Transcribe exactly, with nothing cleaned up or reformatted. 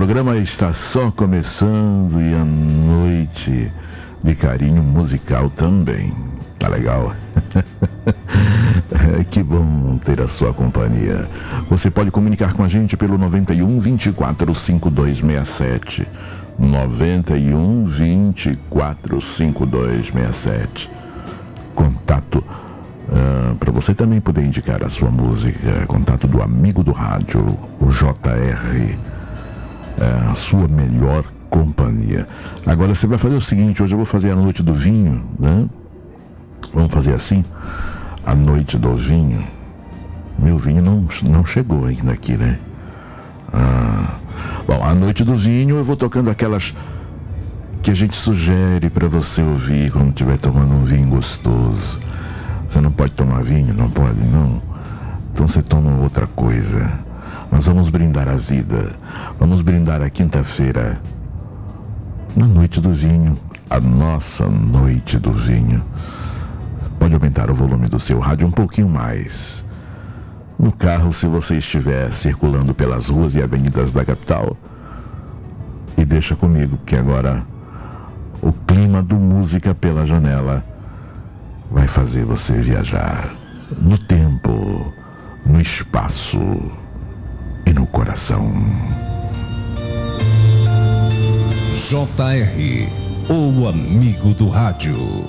programa está só começando e a noite de carinho musical também. Tá legal? Que bom ter a sua companhia. Você pode comunicar com a gente pelo noventa e um, vinte e quatro, cinquenta e dois sessenta e sete. noventa e um, vinte e quatro, cinquenta e dois sessenta e sete. Contato uh, para você também poder indicar a sua música. Contato do amigo do rádio, o J R. Uh, a sua melhor companhia. Agora você vai fazer o seguinte: hoje eu vou fazer a noite do vinho, né? Vamos fazer assim, a noite do vinho. Meu vinho não, não chegou ainda aqui, né? Ah, bom, a noite do vinho eu vou tocando aquelas que a gente sugere para você ouvir quando estiver tomando um vinho gostoso. Você não pode tomar vinho? Não pode, não? Então você toma outra coisa. Nós vamos brindar a vida. Vamos brindar a quinta-feira, na noite do vinho, a nossa noite do vinho. Pode aumentar o volume do seu rádio um pouquinho mais. No carro, se você estiver circulando pelas ruas e avenidas da capital. E deixa comigo, que agora o clima do Música pela Janela vai fazer você viajar no tempo, no espaço e no coração. J R, o amigo do rádio.